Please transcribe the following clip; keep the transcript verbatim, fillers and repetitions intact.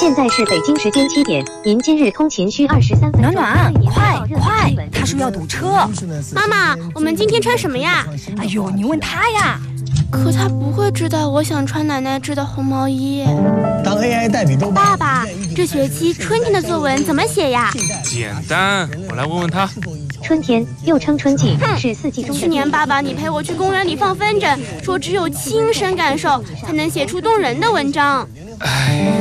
现在是北京时间七点，您今日通勤需二十三分钟。 暖暖，快快，他说要堵车。 妈妈，我们今天穿什么呀？ 哎呦，你问他呀。 可他不会知道我想穿奶奶织的红毛衣。 当 A I 代笔都爸爸，这学期春天的作文怎么写呀？ 简单，我来问问他。 春天又称春季，是四季中的。 去年爸爸你陪我去公园里放风筝，说只有亲身感受才能写出动人的文章。 哎。